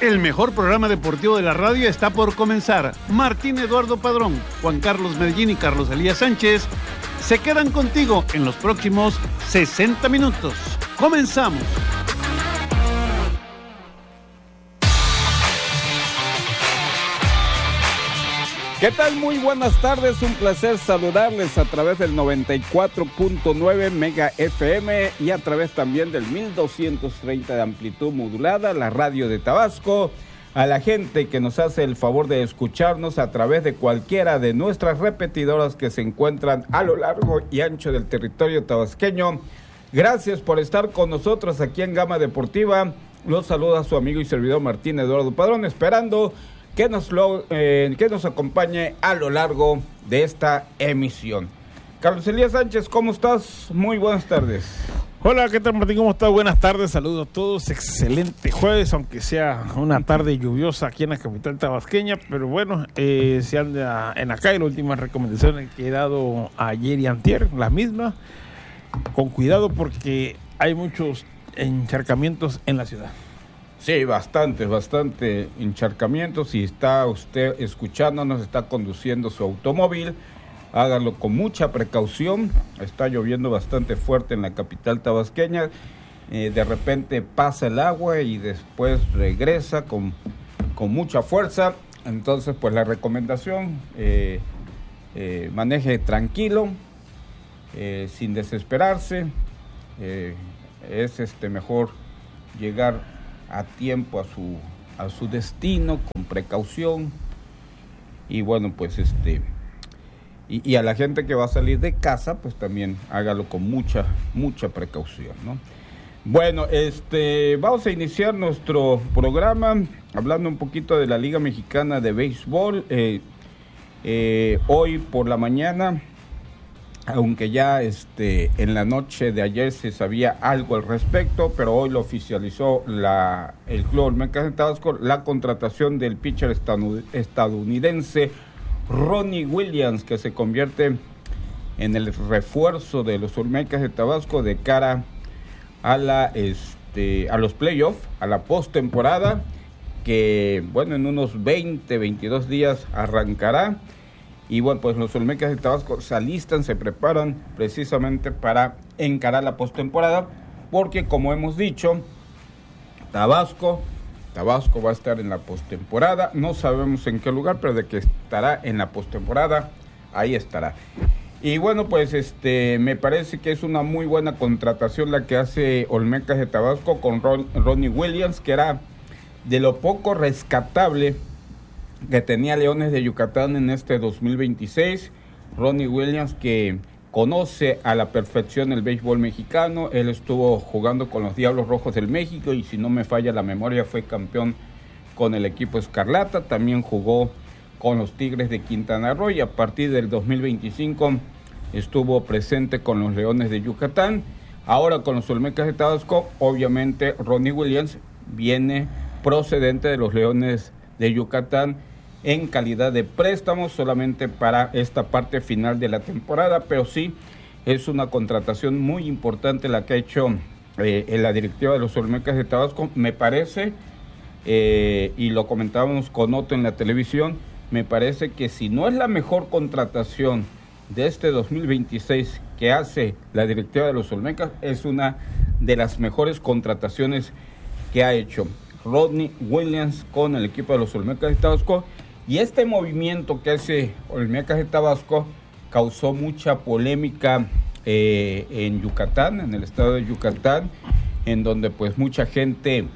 El mejor programa deportivo de la radio está por comenzar. Martín Eduardo Padrón, Juan Carlos Medellín y Carlos Elías Sánchez se quedan contigo en los próximos 60 minutos. ¡Comenzamos! ¿Qué tal? Muy buenas tardes, un placer saludarles a través del 94.9 Mega FM y a través también del 1230 de amplitud modulada, la radio de Tabasco, a la gente que nos hace el favor de escucharnos a través de cualquiera de nuestras repetidoras que se encuentran a lo largo y ancho del territorio tabasqueño. Gracias por estar con nosotros aquí en Gama Deportiva. Los saluda su amigo y servidor Martín Eduardo Padrón, esperando que nos acompañe a lo largo de esta emisión. Carlos Elías Sánchez, ¿cómo estás? Muy buenas tardes. Hola, ¿qué tal, Martín? ¿Cómo estás? Buenas tardes, saludos a todos. Excelente jueves, aunque sea una tarde lluviosa aquí en la capital tabasqueña, pero bueno, se anda en acá y las últimas recomendaciones que he dado ayer y antier, las mismas, con cuidado porque hay muchos encharcamientos en la ciudad. Sí, bastante encharcamientos. Si está usted escuchándonos, está conduciendo su automóvil, hágalo con mucha precaución. Está lloviendo bastante fuerte en la capital tabasqueña. De repente pasa el agua y después regresa con mucha fuerza. Entonces, pues la recomendación, maneje tranquilo, sin desesperarse. Es mejor llegar a tiempo a su destino, con precaución. Y bueno, pues y a la gente que va a salir de casa, pues también hágalo con mucha precaución, ¿no? Bueno, vamos a iniciar nuestro programa hablando un poquito de la Liga Mexicana de Béisbol. Hoy por la mañana, aunque ya en la noche de ayer se sabía algo al respecto, pero hoy lo oficializó el Club Olmecas de Tabasco, la contratación del pitcher estadounidense Ronnie Williams, que se convierte en el refuerzo de los Olmecas de Tabasco de cara a los playoffs, a la postemporada, que bueno, en unos 22 días arrancará. Y bueno, pues los Olmecas de Tabasco se alistan, se preparan precisamente para encarar la postemporada, porque como hemos dicho, Tabasco va a estar en la postemporada. No sabemos en qué lugar, pero de que estará en la postemporada, ahí estará. Y bueno, pues me parece que es una muy buena contratación la que hace Olmecas de Tabasco con Ronnie Williams, que era de lo poco rescatable que tenía Leones de Yucatán en 2026. Ronnie Williams, que conoce a la perfección el béisbol mexicano. Él estuvo jugando con los Diablos Rojos del México y, si no me falla la memoria, fue campeón con el equipo Escarlata. También jugó con los Tigres de Quintana Roo y a partir del 2025 estuvo presente con los Leones de Yucatán. Ahora con los Olmecas de Tabasco, obviamente Ronnie Williams viene procedente de los Leones de Yucatán en calidad de préstamo solamente para esta parte final de la temporada, pero sí es una contratación muy importante la que ha hecho la directiva de los Olmecas de Tabasco. Me parece, y lo comentábamos con Otto en la televisión, me parece que si no es la mejor contratación de 2026 que hace la directiva de los Olmecas, es una de las mejores contrataciones que ha hecho Ronnie Williams con el equipo de los Olmecas de Tabasco. Y este movimiento que hace Olmecas de Tabasco causó mucha polémica en Yucatán, en el estado de Yucatán, en donde pues mucha gente,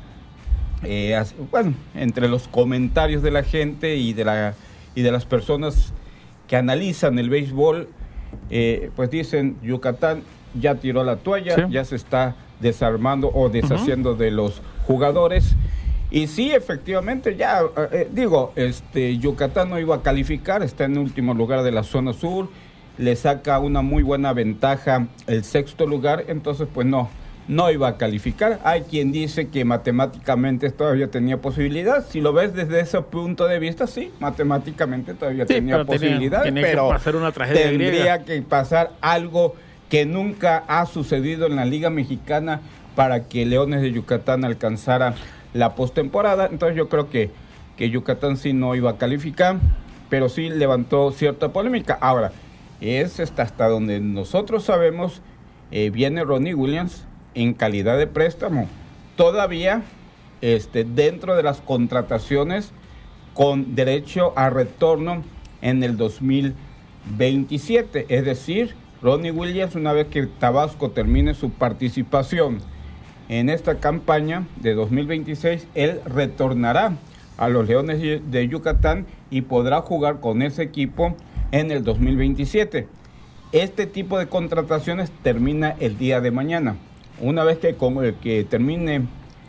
entre los comentarios de la gente y de las personas que analizan el béisbol, pues dicen, Yucatán ya tiró la toalla, sí, ya se está desarmando o deshaciendo de los jugadores. Y sí, efectivamente, ya Yucatán no iba a calificar, está en último lugar de la zona sur, le saca una muy buena ventaja el sexto lugar, entonces pues no iba a calificar. Hay quien dice que matemáticamente todavía tenía posibilidad. Si lo ves desde ese punto de vista, sí, matemáticamente todavía tenía posibilidad, pero que pasar una tragedia tendría griega, que pasar algo que nunca ha sucedido en la Liga Mexicana para que Leones de Yucatán alcanzara la postemporada. Entonces yo creo que Yucatán sí no iba a calificar, pero sí levantó cierta polémica. Ahora, es hasta donde nosotros sabemos, viene Ronnie Williams en calidad de préstamo. Todavía dentro de las contrataciones con derecho a retorno en el 2027. Es decir, Ronnie Williams, una vez que Tabasco termine su participación en esta campaña de 2026, él retornará a los Leones de Yucatán y podrá jugar con ese equipo en el 2027. Este tipo de contrataciones termina el día de mañana. Una vez que termine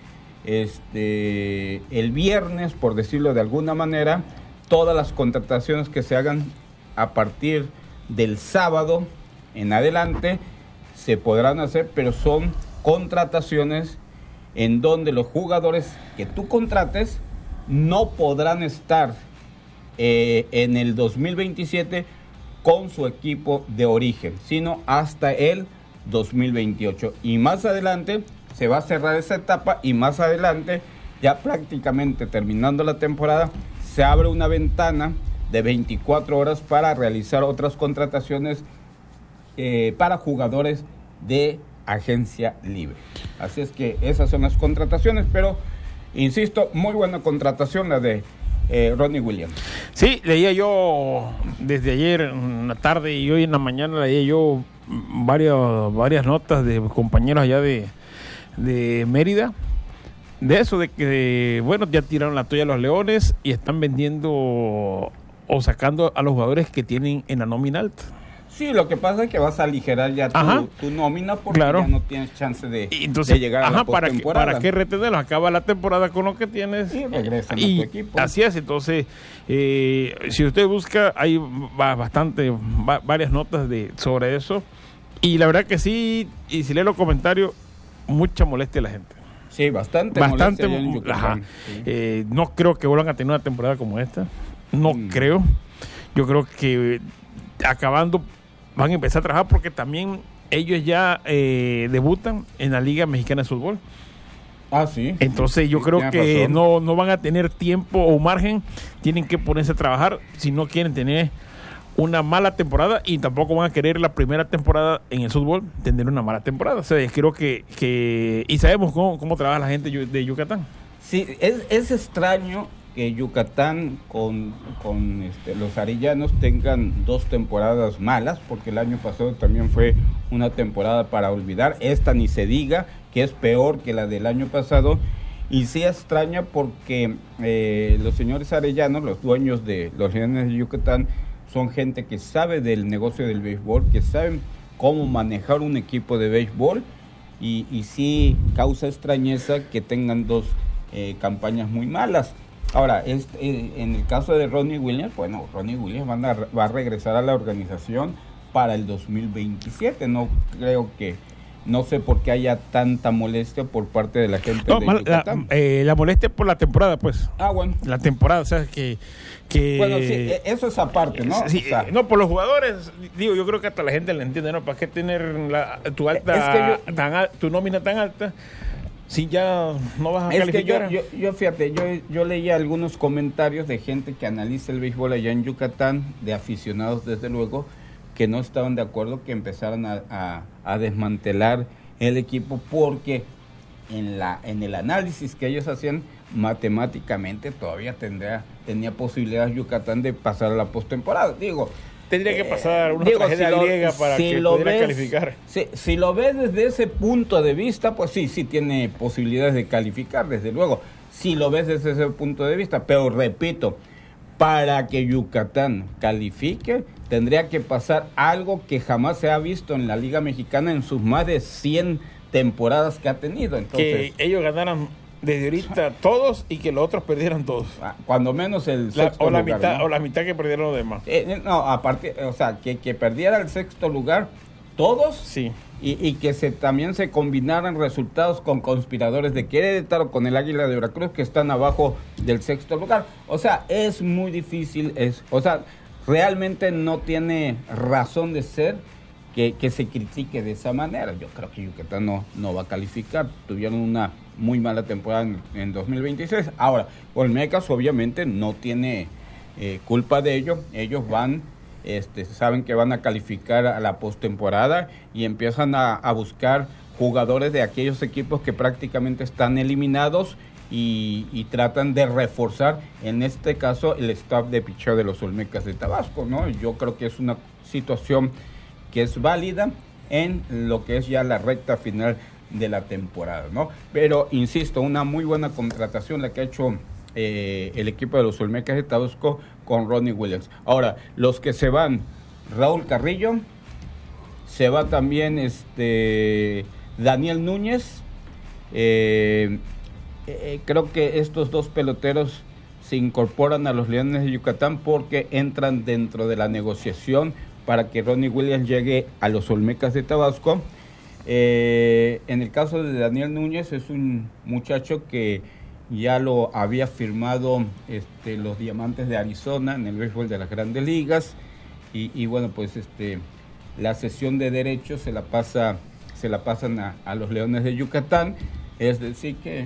el viernes, por decirlo de alguna manera, todas las contrataciones que se hagan a partir del sábado en adelante se podrán hacer, pero son contrataciones en donde los jugadores que tú contrates no podrán estar en el 2027 con su equipo de origen, sino hasta el 2028. Y más adelante se va a cerrar esa etapa y más adelante, ya prácticamente terminando la temporada, se abre una ventana de 24 horas para realizar otras contrataciones para jugadores de agencia libre. Así es que esas son las contrataciones, pero insisto, muy buena contratación la de Ronnie Williams. Sí, leía yo desde ayer en la tarde y hoy en la mañana leía yo varias notas de compañeros allá de Mérida, de eso, de que, bueno, ya tiraron la toalla a los Leones y están vendiendo o sacando a los jugadores que tienen en la nómina alta. Sí, lo que pasa es que vas a aligerar ya tu nómina porque ya no tienes chance de llegar a la postemporada. ¿Para qué retenerlos? Acaba la temporada con lo que tienes y regresan a tu equipo. Así es, entonces, si usted busca, hay varias notas sobre eso. Y la verdad que sí, y si lee los comentarios, mucha molestia a la gente. Sí, bastante molestia en Yucatán. Sí. No creo que vuelvan a tener una temporada como esta. No creo. Yo creo que acabando van a empezar a trabajar porque también ellos ya debutan en la Liga Mexicana de Fútbol. Ah, sí. Entonces yo creo que no van a tener tiempo o margen. Tienen que ponerse a trabajar si no quieren tener una mala temporada y tampoco van a querer la primera temporada en el fútbol tener una mala temporada. O sea, creo que y sabemos cómo trabaja la gente de Yucatán. Sí, es extraño que Yucatán con los arellanos tengan 2 temporadas malas, porque el año pasado también fue una temporada para olvidar. Esta ni se diga, que es peor que la del año pasado. Y sí extraña porque los señores arellanos, los dueños de los Leones de Yucatán, son gente que sabe del negocio del béisbol, que saben cómo manejar un equipo de béisbol, y sí causa extrañeza que tengan 2 campañas muy malas. Ahora, en el caso de Ronnie Williams, bueno, Ronnie Williams va a regresar a la organización para el 2027. No sé por qué haya tanta molestia por parte de la gente de Yucatán. La molestia por la temporada, pues. Ah, bueno. La temporada, o sea, que bueno, sí, eso es aparte, ¿no? Sí, o sea, no, por los jugadores, digo, yo creo que hasta la gente le entiende, ¿no? ¿Para qué tener tu nómina tan alta si ya no vas a calificar? Yo fíjate, yo leía algunos comentarios de gente que analiza el béisbol allá en Yucatán, de aficionados desde luego, que no estaban de acuerdo que empezaran a desmantelar el equipo, porque en el análisis que ellos hacían, matemáticamente todavía tenía posibilidades Yucatán de pasar a la postemporada. Tendría que pasar una tragedia griega para que pudiera calificar. Si lo ves desde ese punto de vista, pues sí tiene posibilidades de calificar, desde luego. Si lo ves desde ese punto de vista, pero repito, para que Yucatán califique, tendría que pasar algo que jamás se ha visto en la Liga Mexicana en sus más de 100 temporadas que ha tenido. Entonces, que ellos ganaran desde ahorita todos y que los otros perdieran todos. Cuando menos el sexto lugar, mitad, ¿no? O la mitad que perdieron los demás. Que perdiera el sexto lugar todos. Sí. Y que también se combinaran resultados con conspiradores de Querétaro, con el Águila de Veracruz, que están abajo del sexto lugar. O sea, es muy difícil. Realmente no tiene razón de ser que se critique de esa manera. Yo creo que Yucatán no va a calificar. Tuvieron una muy mala temporada en 2026. Ahora, Olmecas obviamente no tiene culpa de ello. Ellos van, saben que van a calificar a la postemporada y empiezan a buscar jugadores de aquellos equipos que prácticamente están eliminados y tratan de reforzar, en este caso, el staff de picheo de los Olmecas de Tabasco, ¿no? Yo creo que es una situación que es válida en lo que es ya la recta final de la temporada, ¿no? Pero, insisto, una muy buena contratación la que ha hecho el equipo de los Olmecas de Tabasco con Ronnie Williams. Ahora, los que se van, Raúl Carrillo, se va también Daniel Núñez. Creo que estos dos peloteros se incorporan a los Leones de Yucatán porque entran dentro de la negociación para que Ronnie Williams llegue a los Olmecas de Tabasco. En el caso de Daniel Núñez, es un muchacho que ya lo había firmado los Diamantes de Arizona en el béisbol de las Grandes Ligas y bueno, pues la cesión de derechos se la pasan a los Leones de Yucatán. Es decir que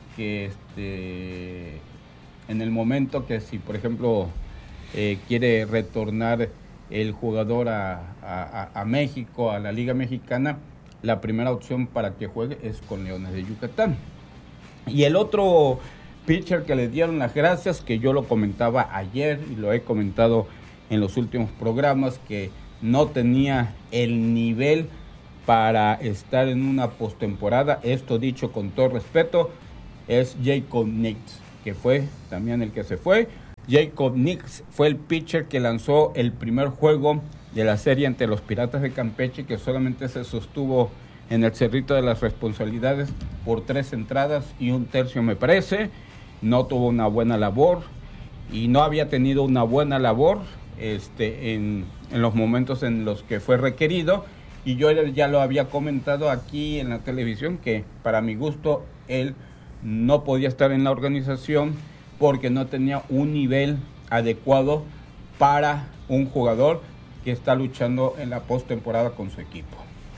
en el momento que si por ejemplo quiere retornar el jugador a México, a la Liga Mexicana, la primera opción para que juegue es con Leones de Yucatán. Y el otro pitcher que le dieron las gracias, que yo lo comentaba ayer y lo he comentado en los últimos programas, que no tenía el nivel para estar en una postemporada, esto dicho con todo respeto, es Jacob Nix, que fue también el que se fue. Jacob Nix fue el pitcher que lanzó el primer juego de la serie ante los Piratas de Campeche, que solamente se sostuvo en el Cerrito de las Responsabilidades por 3 entradas y 1/3, me parece. No tuvo una buena labor y no había tenido una buena labor en los momentos en los que fue requerido. Y yo ya lo había comentado aquí en la televisión que para mi gusto él no podía estar en la organización porque no tenía un nivel adecuado para un jugador que está luchando en la postemporada con su equipo.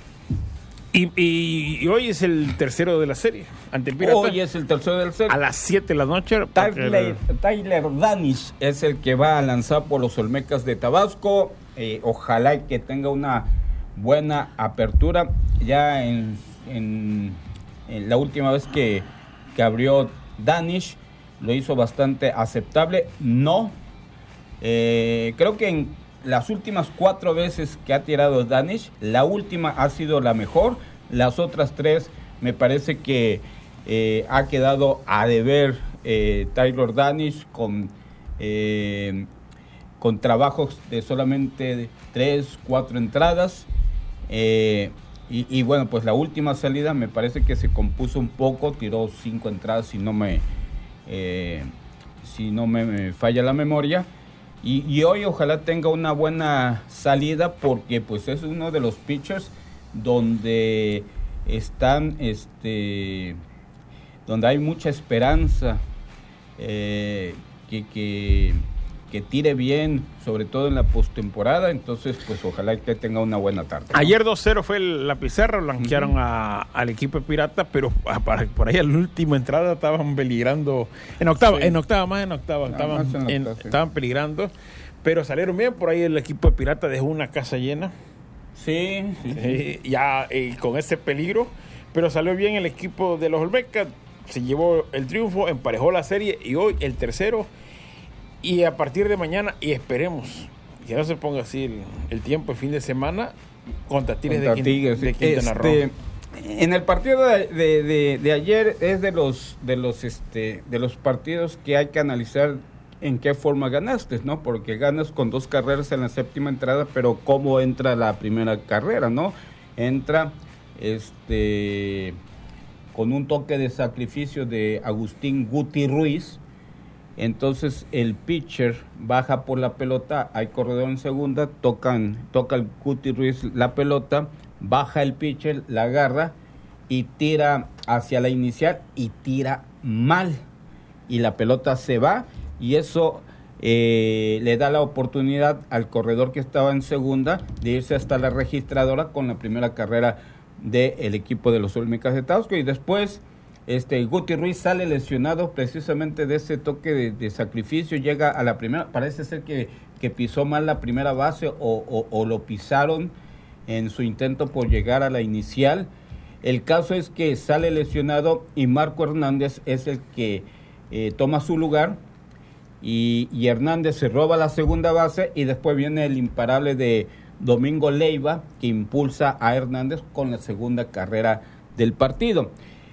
Y hoy es el tercero de la serie ante el Pirata. Hoy es el tercero de la serie. A las 7 de la noche. Tyler Danish es el que va a lanzar por los Olmecas de Tabasco. Ojalá que tenga una buena apertura. Ya en la última vez que abrió Danish lo hizo bastante aceptable. Creo que en las últimas 4 veces que ha tirado Danish, la última ha sido la mejor. Las otras 3 me parece que ha quedado a deber Tyler Danish con trabajos de solamente 3-4 entradas. Y bueno, pues la última salida me parece que se compuso un poco, tiró 5 entradas si no me falla la memoria. Y hoy ojalá tenga una buena salida porque pues es uno de los pitchers donde están donde hay mucha esperanza que tire bien, sobre todo en la postemporada. Entonces pues ojalá que tenga una buena tarde, ¿no? Ayer 2-0 fue la pizarra, blanquearon al equipo de Pirata, pero por ahí en la última entrada estaban peligrando estaban peligrando, pero salieron bien. Por ahí el equipo de Pirata dejó una casa llena, ya con ese peligro, pero salió bien el equipo de los Olmecas, se llevó el triunfo, emparejó la serie y hoy el tercero. Y a partir de mañana, y esperemos que no se ponga así el tiempo, el fin de semana, contra Tigres de Quintana Roo. En el partido de ayer es de los partidos que hay que analizar en qué forma ganaste, ¿no? Porque ganas con 2 carreras en la séptima entrada, pero cómo entra la primera carrera, ¿no? Entra con un toque de sacrificio de Agustín Guti Ruiz. Entonces el pitcher baja por la pelota, hay corredor en segunda, toca el Guti Ruiz la pelota, baja el pitcher, la agarra y tira hacia la inicial y tira mal y la pelota se va, y eso le da la oportunidad al corredor que estaba en segunda de irse hasta la registradora con la primera carrera del equipo de los Olmecas de Tabasco, y después Guti Ruiz sale lesionado precisamente de ese toque de sacrificio, llega a la primera, parece ser que pisó mal la primera base o lo pisaron en su intento por llegar a la inicial. El caso es que sale lesionado y Marco Hernández es el que toma su lugar, y Hernández se roba la segunda base, y después viene el imparable de Domingo Leiva, que impulsa a Hernández con la segunda carrera del partido.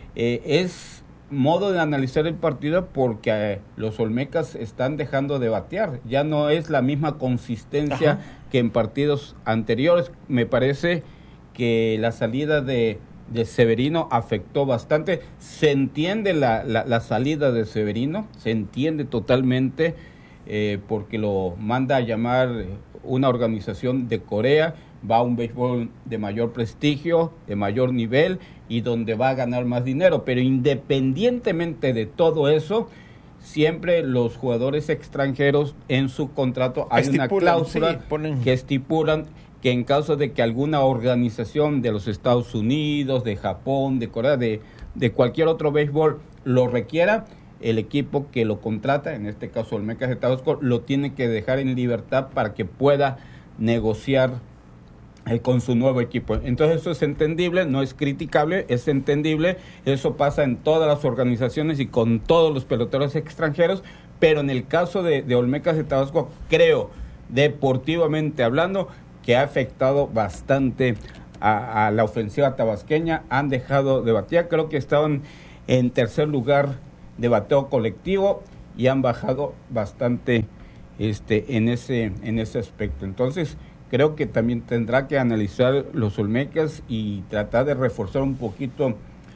Es modo de analizar el partido porque los Olmecas están dejando de batear, ya no es la misma consistencia Ajá. que en partidos anteriores. Me parece que la salida de Severino afectó bastante. Se entiende la salida de Severino, se entiende totalmente, porque lo manda a llamar una organización de Corea, va a un béisbol de mayor prestigio, de mayor nivel, y donde va a ganar más dinero. Pero independientemente de todo eso, siempre los jugadores extranjeros en su contrato hay una cláusula, sí, ponen... que estipulan que en caso de que alguna organización de los Estados Unidos, de Japón, de Corea, de cualquier otro béisbol lo requiera, el equipo que lo contrata, en este caso Olmecas de Tabasco, lo tiene que dejar en libertad para que pueda negociar con su nuevo equipo. Entonces eso es entendible, no es criticable, es entendible. Eso pasa en todas las organizaciones y con todos los peloteros extranjeros, pero en el caso de Olmecas de Tabasco, creo, deportivamente hablando, que ha afectado bastante a la ofensiva tabasqueña. Han dejado de batear, creo que estaban en tercer lugar de bateo colectivo y han bajado bastante en ese aspecto. Entonces creo que también tendrá que analizar los Olmecas y tratar de reforzar un poquito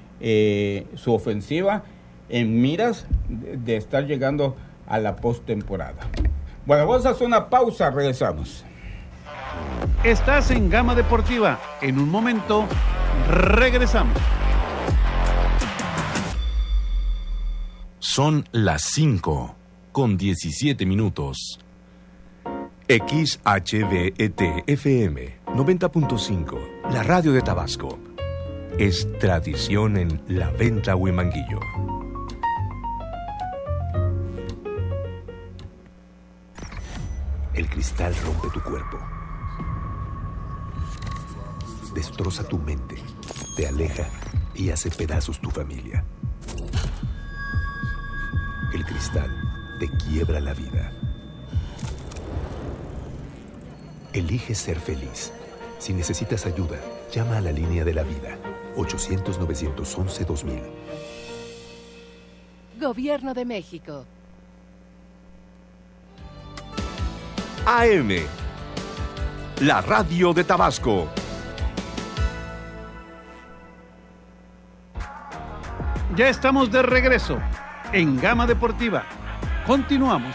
su ofensiva en miras de estar llegando a la postemporada. Bueno, vamos a hacer una pausa, regresamos. Estás en Gama Deportiva. En un momento, regresamos. Son las 5:17. XHVET-FM 90.5, la radio de Tabasco. Es tradición en La Venta Huimanguillo. El cristal rompe tu cuerpo, destroza tu mente, te aleja y hace pedazos tu familia. El cristal te quiebra la vida. Elige ser feliz. Si necesitas ayuda, llama a la línea de la vida, 800-911-2000. Gobierno de México. AM, la radio de Tabasco. Ya estamos de regreso en Gama Deportiva. Continuamos.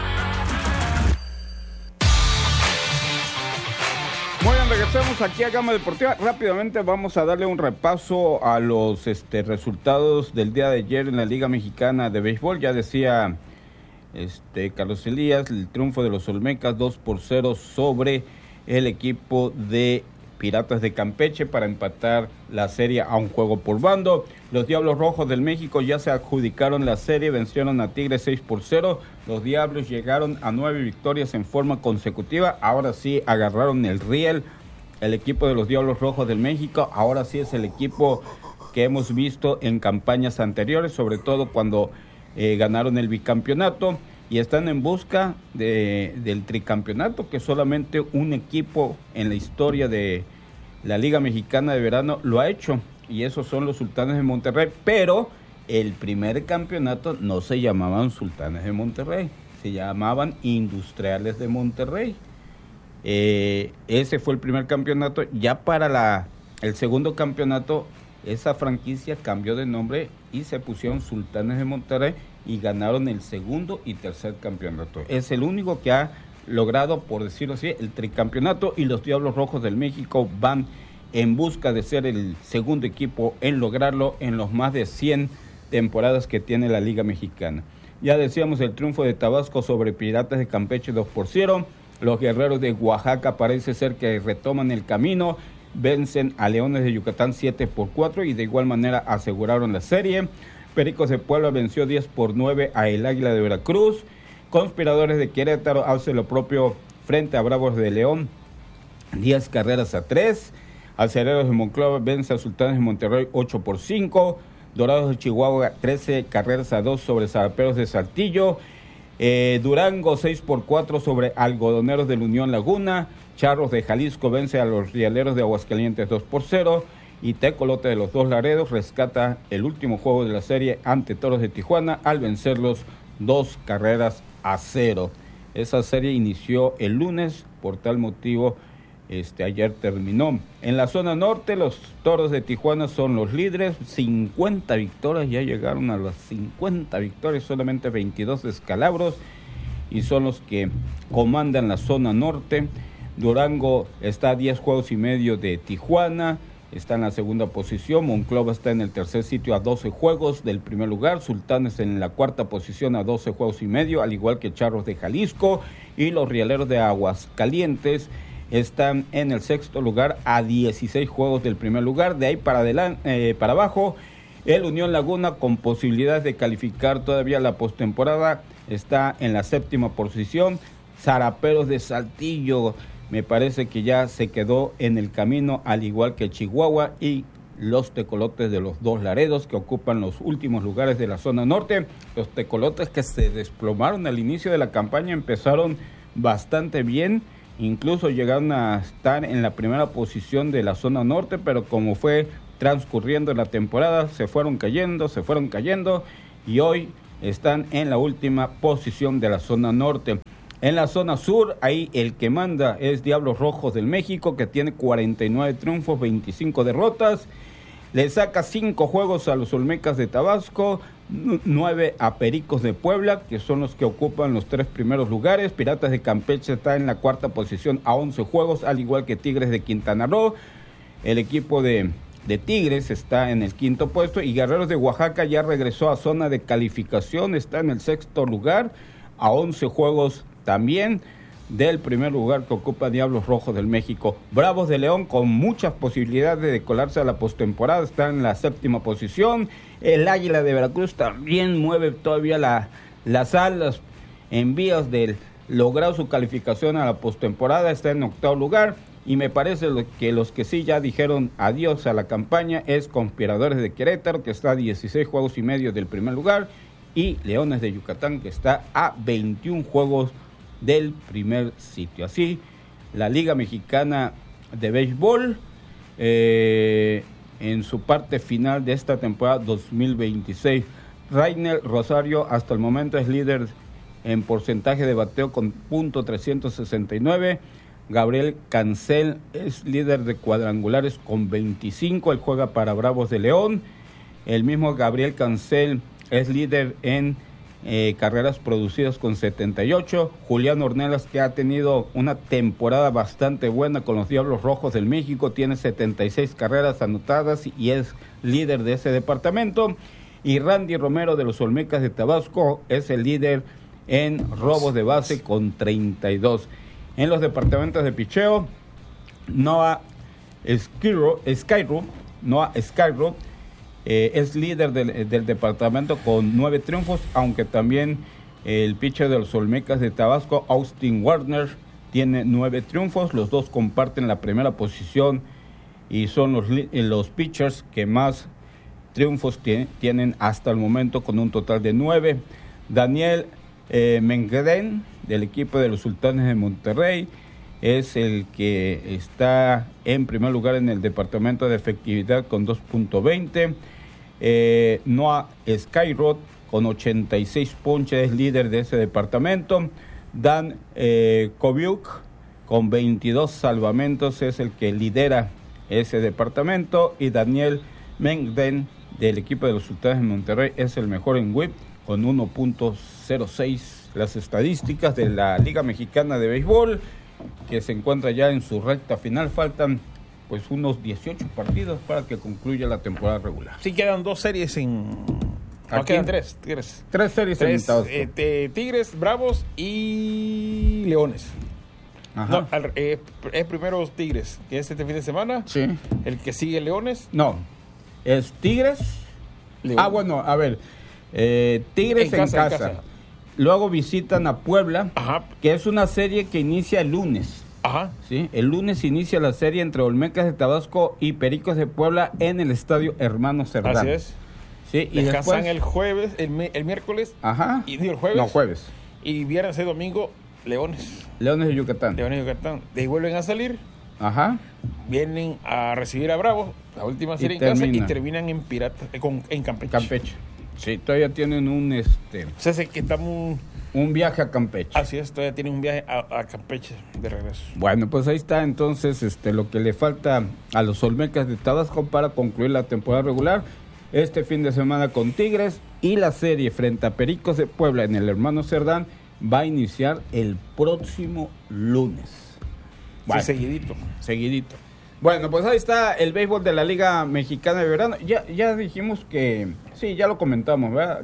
Muy bien, regresamos aquí a Gama Deportiva. Rápidamente vamos a darle un repaso a los resultados del día de ayer en la Liga Mexicana de Béisbol. Ya decía Carlos Elías, el triunfo de los Olmecas 2-0 sobre el equipo de Piratas de Campeche para empatar la serie a un juego por bando. Los Diablos Rojos del México ya se adjudicaron la serie, vencieron a Tigres 6-0. Los Diablos llegaron a 9 victorias en forma consecutiva. Ahora sí agarraron el riel el equipo de los Diablos Rojos del México. Ahora sí es el equipo que hemos visto en campañas anteriores, sobre todo cuando ganaron el bicampeonato, y están en busca del tricampeonato, que solamente un equipo en la historia de la Liga Mexicana de Verano lo ha hecho, y esos son los Sultanes de Monterrey. Pero el primer campeonato no se llamaban Sultanes de Monterrey, se llamaban Industriales de Monterrey. Ese fue el primer campeonato. Ya para el segundo campeonato, esa franquicia cambió de nombre y se pusieron Sultanes de Monterrey y ganaron el segundo y tercer campeonato. Es el único que ha logrado, por decirlo así, el tricampeonato, y los Diablos Rojos del México van en busca de ser el segundo equipo en lograrlo en los más de 100 temporadas que tiene la Liga Mexicana. Ya decíamos el triunfo de Tabasco sobre Piratas de Campeche 2-0. Los Guerreros de Oaxaca parece ser que retoman el camino. Vencen a Leones de Yucatán 7-4 y de igual manera aseguraron la serie. Pericos de Puebla venció 10-9 a el Águila de Veracruz. Conspiradores de Querétaro hace lo propio frente a Bravos de León, 10-3. Acereros de Monclova vence a Sultanes de Monterrey 8-5. Dorados de Chihuahua 13-2 sobre Zaraperos de Saltillo. Durango 6-4 sobre Algodoneros de la Unión Laguna. Charros de Jalisco vence a los Rieleros de Aguascalientes 2-0. Y Tecolote de los Dos Laredos rescata el último juego de la serie ante Toros de Tijuana al vencerlos 2-0. Esa serie inició el lunes, por tal motivo ayer terminó. En la zona norte, los Toros de Tijuana son los líderes, 50 victorias, ya llegaron a las 50 victorias, solamente 22 descalabros, y son los que comandan la zona norte. Durango está a 10 juegos y medio de Tijuana, está en la segunda posición. Monclova está en el tercer sitio a 12 juegos del primer lugar. Sultanes en la cuarta posición a 12 juegos y medio, al igual que Charros de Jalisco. Y los Rieleros de Aguascalientes están en el sexto lugar a 16 juegos del primer lugar. De ahí para abajo, el Unión Laguna, con posibilidades de calificar todavía la postemporada, está en la séptima posición. Zaraperos de Saltillo me parece que ya se quedó en el camino, al igual que Chihuahua y los Tecolotes de los Dos Laredos, que ocupan los últimos lugares de la zona norte. Los Tecolotes, que se desplomaron al inicio de la campaña, empezaron bastante bien, incluso llegaron a estar en la primera posición de la zona norte, pero como fue transcurriendo la temporada, se fueron cayendo, y hoy están en la última posición de la zona norte. En la zona sur, ahí el que manda es Diablos Rojos del México, que tiene 49 triunfos, 25 derrotas. Le saca 5 juegos a los Olmecas de Tabasco, 9 a Pericos de Puebla, que son los que ocupan los 3 primeros lugares. Piratas de Campeche está en la cuarta posición a 11 juegos, al igual que Tigres de Quintana Roo. El equipo de Tigres está en el quinto puesto, y Guerreros de Oaxaca ya regresó a zona de calificación, está en el sexto lugar a 11 juegos también del primer lugar que ocupa Diablos Rojos del México. Bravos de León, con muchas posibilidades de colarse a la postemporada, está en la séptima posición. El Águila de Veracruz también mueve todavía las alas en vías de lograr su calificación a la postemporada, está en octavo lugar. Y me parece que los que sí ya dijeron adiós a la campaña es Conspiradores de Querétaro, que está a 16 juegos y medio del primer lugar, y Leones de Yucatán, que está a 21 juegos del primer sitio. Así, la Liga Mexicana de Béisbol en su parte final de esta temporada 2026. Rainer Rosario hasta el momento es líder en porcentaje de bateo con .369. Gabriel Cancel es líder de cuadrangulares con 25, él juega para Bravos de León. El mismo Gabriel Cancel es líder en carreras producidas con 78. Julián Ornelas, que ha tenido una temporada bastante buena con los Diablos Rojos del México, tiene 76 carreras anotadas y es líder de ese departamento. Y Randy Romero de los Olmecas de Tabasco es el líder en robos de base con 32. En los departamentos de picheo, Noah Skyro es líder del departamento con 9 triunfos, aunque también el pitcher de los Olmecas de Tabasco, Austin Warner, tiene 9 triunfos. Los dos comparten la primera posición y son los pitchers que más triunfos tienen hasta el momento, con un total de 9. Daniel Mengden, del equipo de los Sultanes de Monterrey, es el que está en primer lugar en el departamento de efectividad con 2.20. Noah Skyrod con 86 ponches es líder de ese departamento. Dan Koviuk con 22 salvamentos es el que lidera ese departamento, y Daniel Mengden del equipo de los Sultanes de Monterrey es el mejor en whip con 1.06. Las estadísticas de la Liga Mexicana de Béisbol, que se encuentra ya en su recta final. Faltan pues unos 18 partidos para que concluya la temporada regular. Sí, quedan 2 series No, quedan tres Tigres. Tres series en Tabasco. Tigres, Bravos y Leones. Ajá. No, es primero Tigres, que es este fin de semana. Sí. El que sigue Leones. No, es Tigres. León. Bueno, a ver. Tigres en casa. Luego visitan a Puebla, Ajá. que es una serie que inicia el lunes. Ajá. ¿Sí? El lunes inicia la serie entre Olmecas de Tabasco y Pericos de Puebla en el estadio Hermano Cerdán. Así es. ¿Sí? Y descansan después, el jueves, el miércoles. Ajá. Y el jueves. No, jueves. Y viernes y domingo, Leones. Leones de Yucatán. Leones y Yucatán. De ahí vuelven a salir. Ajá. Vienen a recibir a Bravos, la última serie en casa, y terminan en en Campeche. Campeche. Sí, todavía tienen un O sea, que estamos... un viaje a Campeche. Así es, todavía tienen un viaje a Campeche de regreso. Bueno, pues ahí está entonces lo que le falta a los Olmecas de Tabasco para concluir la temporada regular. Este fin de semana con Tigres, y la serie frente a Pericos de Puebla en el Hermano Cerdán va a iniciar el próximo lunes. Bueno, Sí, seguidito. Bueno, pues ahí está el béisbol de la Liga Mexicana de Verano. Ya dijimos que, sí, ya lo comentamos, ¿verdad?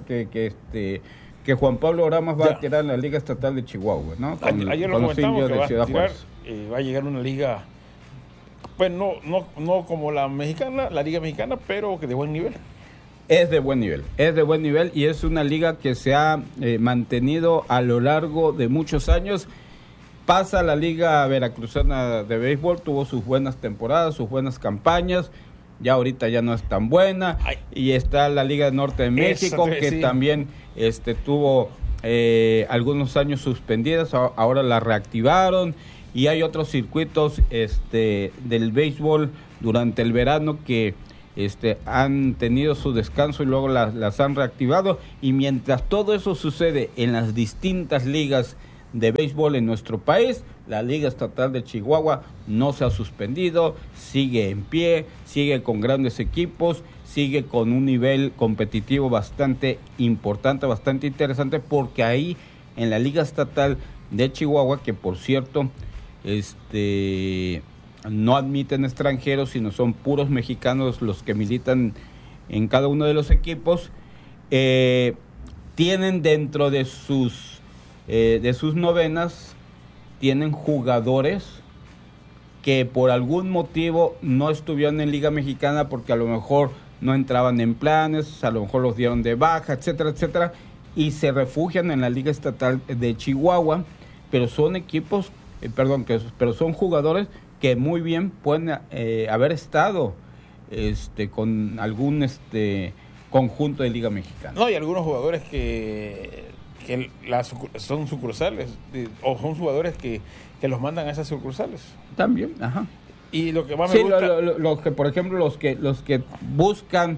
Que Juan Pablo Oramas va a tirar en la Liga Estatal de Chihuahua, ¿no? Ayer lo comentamos, que va a tirar, Juárez. va a llegar una liga, pues no como la mexicana, la Liga Mexicana, pero que de buen nivel. Es de buen nivel y es una liga que se ha mantenido a lo largo de muchos años. Pasa la Liga Veracruzana de Béisbol, tuvo sus buenas temporadas, sus buenas campañas, ya ahorita ya no es tan buena. Ay. Y está la Liga del Norte de México, que también tuvo algunos años suspendidas, ahora la reactivaron, y hay otros circuitos del béisbol durante el verano que han tenido su descanso y luego las han reactivado. Y mientras todo eso sucede en las distintas ligas de béisbol en nuestro país, la Liga Estatal de Chihuahua no se ha suspendido, sigue en pie, sigue con grandes equipos, sigue con un nivel competitivo bastante importante, bastante interesante, porque ahí en la Liga Estatal de Chihuahua, que por cierto no admiten extranjeros, sino son puros mexicanos los que militan en cada uno de los equipos, tienen dentro de sus novenas, tienen jugadores que por algún motivo no estuvieron en Liga Mexicana, porque a lo mejor no entraban en planes, a lo mejor los dieron de baja, etcétera, etcétera, y se refugian en la Liga Estatal de Chihuahua, pero son equipos, pero son jugadores que muy bien pueden haber estado con algún conjunto de Liga Mexicana. No, y algunos jugadores que son sucursales, o son jugadores que los mandan a esas sucursales. También, ajá. Y lo que más me gusta... los que, por ejemplo, los que buscan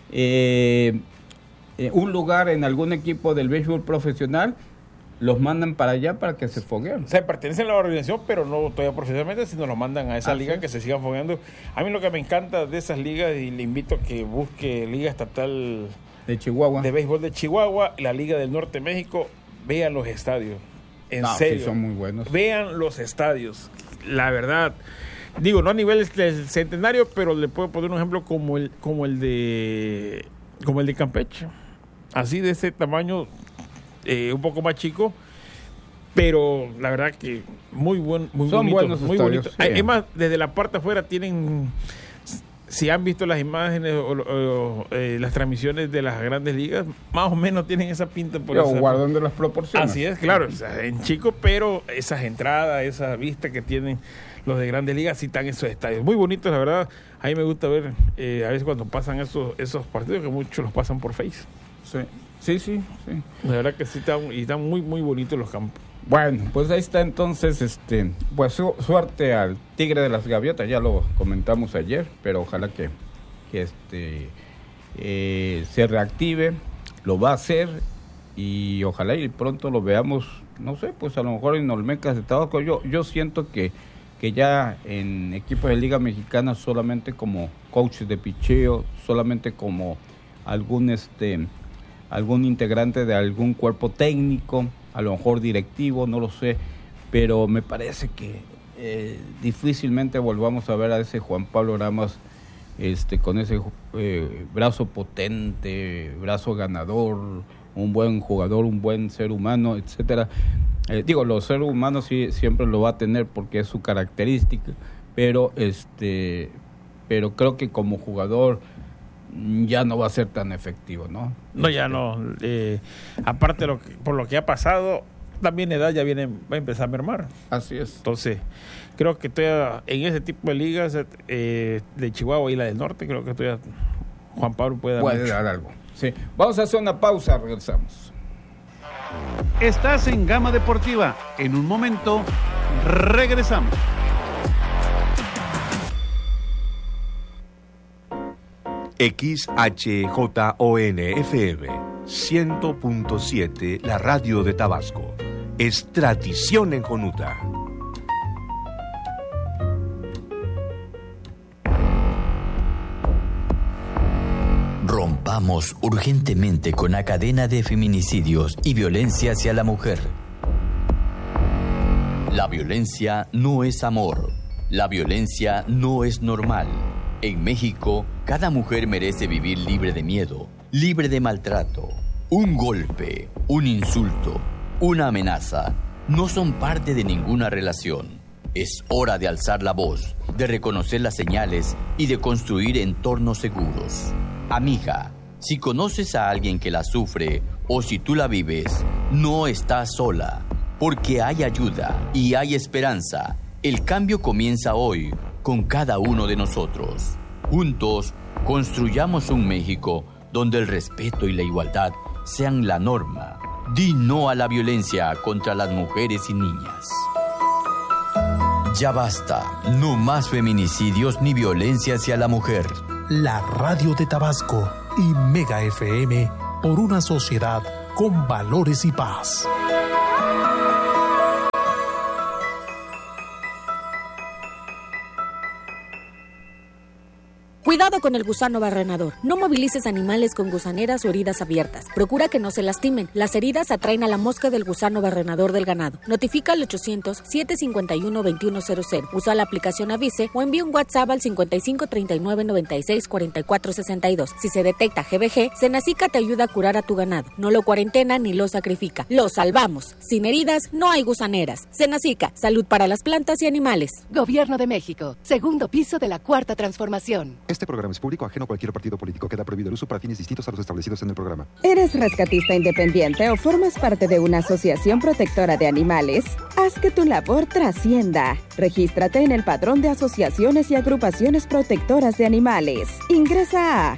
un lugar en algún equipo del béisbol profesional, los mandan para allá para que se fogueen. O sea, pertenecen a la organización, pero no todavía profesionalmente, sino los mandan a esa liga que se sigan fogueando. A mí lo que me encanta de esas ligas, y le invito a que busque Liga Estatal de Chihuahua, de béisbol de Chihuahua, la Liga del Norte de México, vean los estadios. En serio. Sí, son muy buenos. Vean los estadios. La verdad, digo, no a nivel del Centenario, pero le puedo poner un ejemplo como el de Campeche. Así, de ese tamaño, un poco más chico, pero la verdad que muy bonito, muy bonito. Sí. Es más, desde la parte afuera tienen, si han visto las imágenes o las transmisiones de las grandes ligas, más o menos tienen esa pinta. Guardando las proporciones. Así es, claro, o sea, en chico, pero esas entradas, esa vista que tienen los de grandes ligas, sí están en esos estadios. Muy bonitos, la verdad. A mí me gusta ver, a veces cuando pasan esos partidos, que muchos los pasan por Face. Sí. La verdad que sí están muy, muy bonitos los campos. Bueno, pues ahí está entonces, pues suerte al Tigre de las Gaviotas, ya lo comentamos ayer, pero ojalá que se reactive, lo va a hacer, y ojalá y pronto lo veamos, no sé, pues a lo mejor en Olmecas de Tabasco. Yo siento que ya en equipos de Liga Mexicana, solamente como coach de picheo, solamente como algún integrante de algún cuerpo técnico, a lo mejor directivo, no lo sé, pero me parece que difícilmente volvamos a ver a ese Juan Pablo Oramas con ese brazo potente, brazo ganador, un buen jugador, un buen ser humano, etcétera. Los seres humanos sí, siempre lo va a tener porque es su característica, pero creo que como jugador ya no va a ser tan efectivo, ¿no? No, ya no. Aparte por lo que ha pasado, también la edad ya va a empezar a mermar. Así es. Entonces, creo que todavía en ese tipo de ligas de Chihuahua y la del norte, creo que todavía Juan Pablo puede dar algo. Sí. Vamos a hacer una pausa, regresamos. Estás en Gama Deportiva. En un momento, regresamos. XHJON-FM 100.7, la radio de Tabasco. Es tradición en Jonuta. Rompamos urgentemente con la cadena de feminicidios y violencia hacia la mujer. La violencia no es amor. La violencia no es normal. En México, cada mujer merece vivir libre de miedo, libre de maltrato. Un golpe, un insulto, una amenaza no son parte de ninguna relación. Es hora de alzar la voz, de reconocer las señales y de construir entornos seguros. Amiga, si conoces a alguien que la sufre o si tú la vives, no estás sola, porque hay ayuda y hay esperanza. El cambio comienza hoy con cada uno de nosotros. Juntos, construyamos un México donde el respeto y la igualdad sean la norma. Di no a la violencia contra las mujeres y niñas. Ya basta, no más feminicidios ni violencia hacia la mujer. La radio de Tabasco y Mega FM por una sociedad con valores y paz. Cuidado con el gusano barrenador. No movilices animales con gusaneras o heridas abiertas. Procura que no se lastimen. Las heridas atraen a la mosca del gusano barrenador del ganado. Notifica al 800-751-2100. Usa la aplicación Avise o envía un WhatsApp al 55 39 96 44 62. Si se detecta GBG, Senacica te ayuda a curar a tu ganado. No lo cuarentena ni lo sacrifica. Lo salvamos. Sin heridas no hay gusaneras. Senacica, salud para las plantas y animales. Gobierno de México. Segundo piso de la Cuarta Transformación. Este programa es público, ajeno a cualquier partido político. Queda prohibido el uso para fines distintos a los establecidos en el programa. ¿Eres rescatista independiente o formas parte de una asociación protectora de animales? Haz que tu labor trascienda. Regístrate en el Padrón de Asociaciones y Agrupaciones Protectoras de Animales. Ingresa a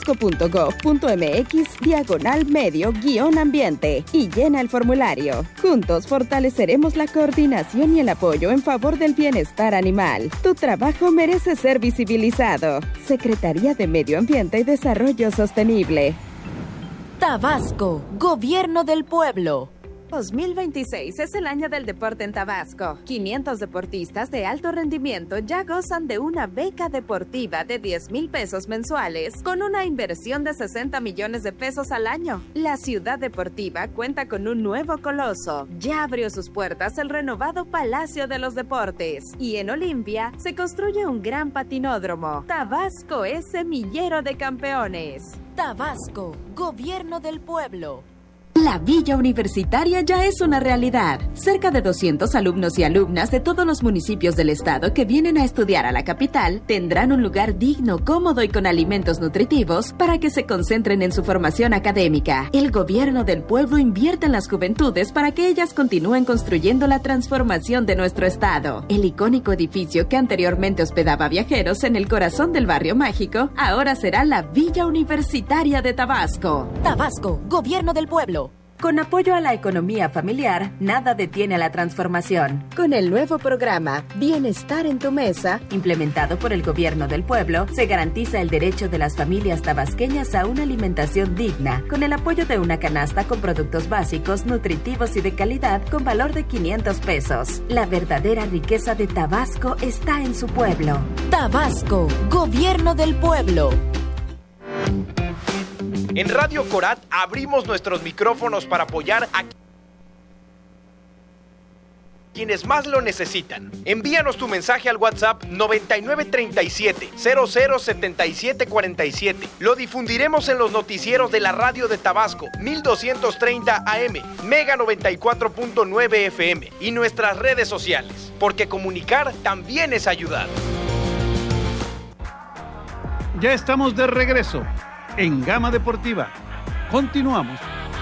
tabasco.gov.mx/medio-ambiente y llena el formulario. Juntos fortaleceremos la coordinación y el apoyo en favor del bienestar animal. Tu trabajo merece ser visibilizado. Secretaría de Medio Ambiente y Desarrollo Sostenible. Tabasco, Gobierno del Pueblo. 2026 es el año del deporte en Tabasco. 500 deportistas de alto rendimiento ya gozan de una beca deportiva de 10,000 pesos mensuales con una inversión de 60 millones de pesos al año. La ciudad deportiva cuenta con un nuevo coloso. Ya abrió sus puertas el renovado Palacio de los Deportes y en Olimpia se construye un gran patinódromo. Tabasco es semillero de campeones. Tabasco, Gobierno del Pueblo. La Villa Universitaria ya es una realidad. Cerca de 200 alumnos y alumnas de todos los municipios del estado que vienen a estudiar a la capital tendrán un lugar digno, cómodo y con alimentos nutritivos para que se concentren en su formación académica. El gobierno del pueblo invierte en las juventudes para que ellas continúen construyendo la transformación de nuestro estado. El icónico edificio que anteriormente hospedaba a viajeros en el corazón del barrio mágico, ahora será la Villa Universitaria de Tabasco. Tabasco, Gobierno del Pueblo. Con apoyo a la economía familiar, nada detiene a la transformación. Con el nuevo programa Bienestar en tu Mesa, implementado por el Gobierno del Pueblo, se garantiza el derecho de las familias tabasqueñas a una alimentación digna, con el apoyo de una canasta con productos básicos, nutritivos y de calidad con valor de 500 pesos. La verdadera riqueza de Tabasco está en su pueblo. Tabasco, Gobierno del Pueblo. En Radio Corat abrimos nuestros micrófonos para apoyar a quienes más lo necesitan. Envíanos tu mensaje al WhatsApp 9937-007747. Lo difundiremos en los noticieros de la radio de Tabasco, 1230 AM, Mega 94.9 FM y nuestras redes sociales, porque comunicar también es ayudar. Ya estamos de regreso en Gama Deportiva. Continuamos.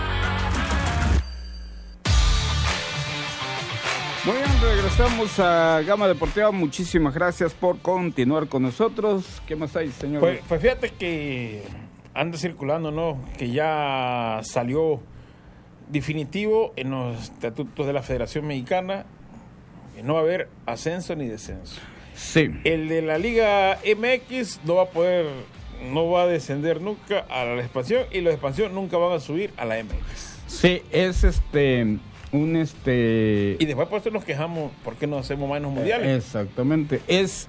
Muy bien, regresamos a Gama Deportiva. Muchísimas gracias por continuar con nosotros. ¿Qué más hay, señor? Pues fíjate que anda circulando, ¿no? Que ya salió definitivo en los estatutos de la Federación Mexicana que no va a haber ascenso ni descenso. Sí. El de la Liga MX no va a descender nunca a la expansión, y los de expansión nunca van a subir a la MX. Sí, es Y después por eso nos quejamos, ¿por qué no hacemos más en los mundiales? Exactamente. Es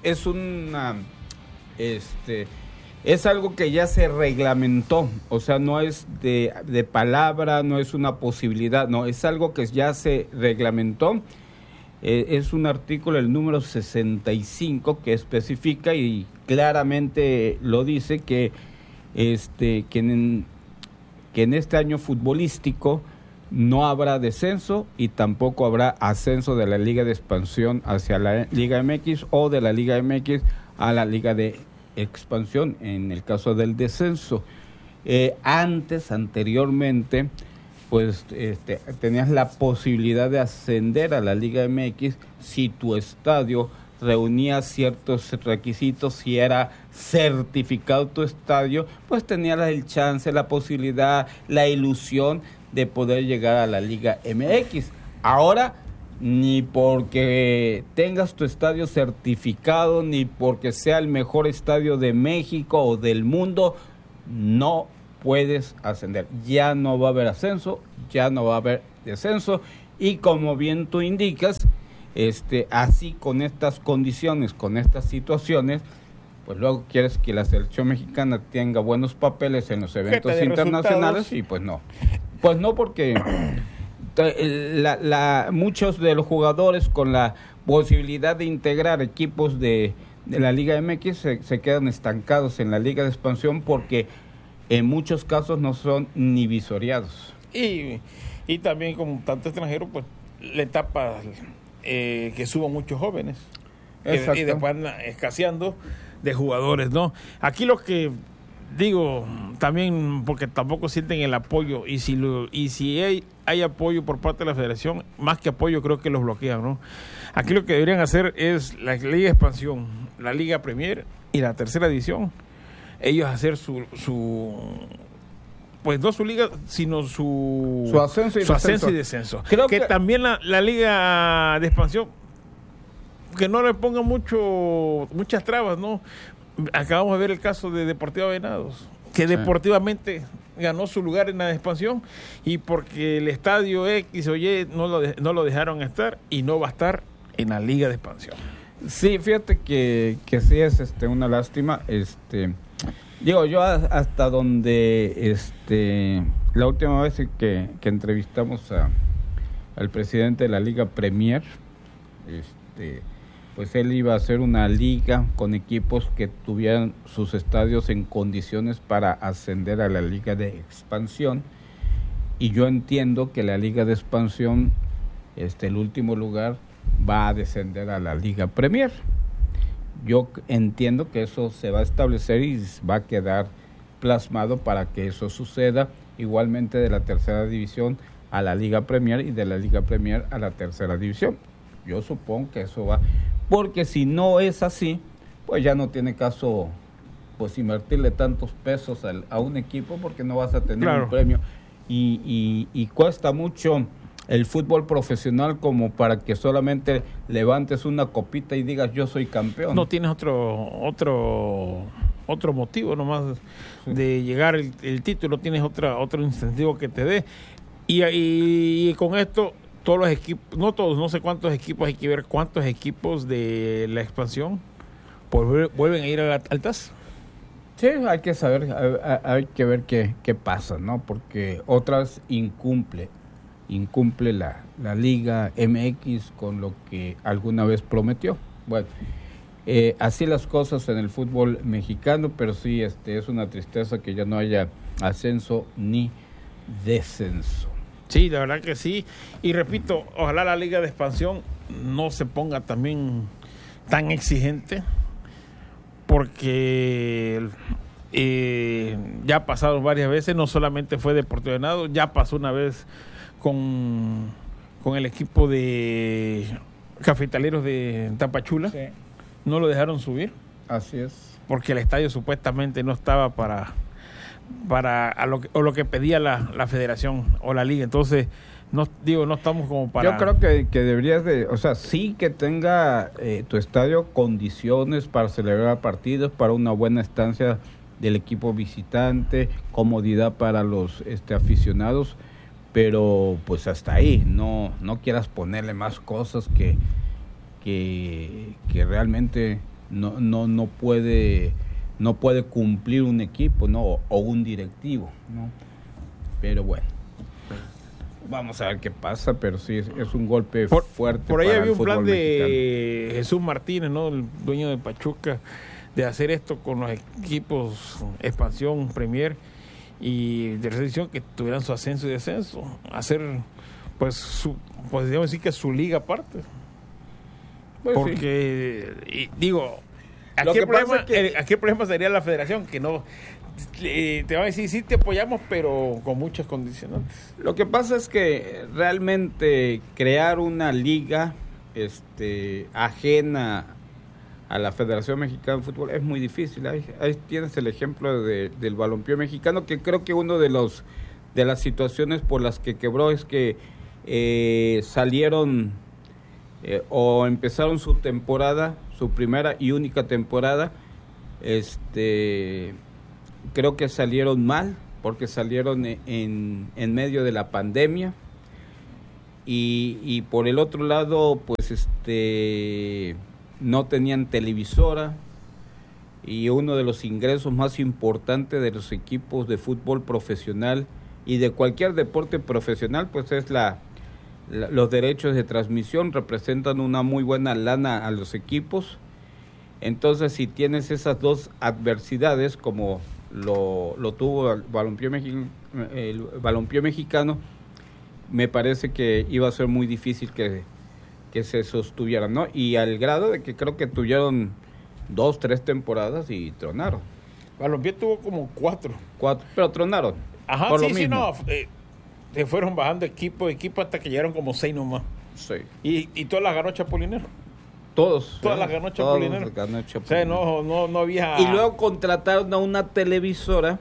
algo que ya se reglamentó, o sea, no es de palabra, no es una posibilidad, no, es algo que ya se reglamentó. Es un artículo, el número 65, que especifica y claramente lo dice que en este año futbolístico no habrá descenso y tampoco habrá ascenso de la Liga de Expansión hacia la Liga MX o de la Liga MX a la Liga de Expansión en el caso del descenso. Anteriormente, pues tenías la posibilidad de ascender a la Liga MX si tu estadio reunía ciertos requisitos, si era certificado tu estadio, pues tenías el chance, la posibilidad, la ilusión de poder llegar a la Liga MX. Ahora, ni porque tengas tu estadio certificado, ni porque sea el mejor estadio de México o del mundo, no puedes ascender. Ya no va a haber ascenso, ya no va a haber descenso, y como bien tú indicas, así con estas condiciones, con estas situaciones, pues luego quieres que la selección mexicana tenga buenos papeles en los eventos internacionales y pues no. Pues no, porque muchos de los jugadores con la posibilidad de integrar equipos de la Liga MX se quedan estancados en la Liga de Expansión porque en muchos casos no son ni visoriados. Y también con tanto extranjero, pues le tapa que suban muchos jóvenes. Y después andan escaseando de jugadores, ¿no? Aquí lo que digo también, porque tampoco sienten el apoyo, y si hay apoyo por parte de la federación, más que apoyo creo que los bloquean, ¿no? Aquí lo que deberían hacer es la Liga de Expansión, la Liga Premier y la tercera división, ellos hacer pues no su liga, sino su ascenso y descenso. Creo que también la Liga de Expansión, que no le ponga muchas trabas, ¿no? Acabamos de ver el caso de Deportiva Venados, que deportivamente ganó su lugar en la expansión, y porque el estadio X o Y no lo dejaron estar, y no va a estar en la Liga de Expansión. Sí, fíjate que sí es una lástima. Digo, yo hasta donde la última vez que entrevistamos al presidente de la Liga Premier, pues él iba a hacer una liga con equipos que tuvieran sus estadios en condiciones para ascender a la Liga de Expansión, y yo entiendo que la Liga de Expansión, el último lugar, va a descender a la Liga Premier. Yo entiendo que eso se va a establecer y va a quedar plasmado para que eso suceda, igualmente de la tercera división a la Liga Premier y de la Liga Premier a la tercera división. Yo supongo que eso va, porque si no es así, pues ya no tiene caso pues invertirle tantos pesos a un equipo, porque no vas a tener un premio, y cuesta mucho el fútbol profesional como para que solamente levantes una copita y digas yo soy campeón. No tienes otro motivo nomás de llegar el título, tienes otro incentivo que te dé, y con esto todos los equipos, no todos, no sé cuántos equipos, hay que ver cuántos equipos de la expansión vuelven a ir al TAS. Sí, hay que saber, hay que ver qué pasa, ¿no? Porque otras incumple. incumple la Liga MX con lo que alguna vez prometió. Bueno, así las cosas en el fútbol mexicano, pero sí es una tristeza que ya no haya ascenso ni descenso. Sí, la verdad que sí. Y repito, ojalá la Liga de Expansión no se ponga también tan exigente, porque ya ha pasado varias veces, no solamente fue Deportivo Venado, ya pasó una vez con el equipo de Cafetaleros de Tapachula. Sí. No lo dejaron subir. Así es. Porque el estadio supuestamente no estaba para lo que pedía la federación o la liga. Entonces, no estamos como para... Yo creo que deberías sí que tenga tu estadio condiciones para celebrar partidos, para una buena estancia del equipo visitante, comodidad para los aficionados, pero pues hasta ahí, no quieras ponerle más cosas que realmente no puede cumplir un equipo, ¿no? O un directivo, ¿no? Pero bueno, vamos a ver qué pasa, pero sí es un golpe fuerte. Por ahí para había el un plan de mexicano. Jesús Martínez, ¿no? El dueño de Pachuca, de hacer esto con los equipos Expansión, Premier y de División, que tuvieran su ascenso y descenso, hacer podríamos decir que su liga aparte. Pues porque sí. ¿A qué problema sería la federación? Que no te van a decir, sí te apoyamos, pero con muchas condicionantes. Lo que pasa es que realmente crear una liga ajena a la Federación Mexicana de Fútbol es muy difícil. Ahí tienes el ejemplo del balompié mexicano, que creo que uno de las situaciones por las que quebró es que salieron o empezaron su temporada, su primera y única temporada, creo que salieron mal, porque salieron en medio de la pandemia, y por el otro lado, pues no tenían televisora, y uno de los ingresos más importantes de los equipos de fútbol profesional y de cualquier deporte profesional, pues es los derechos de transmisión. Representan una muy buena lana a los equipos. Entonces, si tienes esas dos adversidades, como lo tuvo el balompié mexicano, me parece que iba a ser muy difícil que se sostuvieran, ¿no? Y al grado de que creo que tuvieron 2-3 temporadas y tronaron. Balompié tuvo como 4, pero tronaron. Ajá, por sí, lo mismo. Se fueron bajando equipo hasta que llegaron como 6 nomás. Sí. Y todas las ganó Chapulinero. Todas las ganó Chapulinero. O sea, no había... Y luego contrataron a una televisora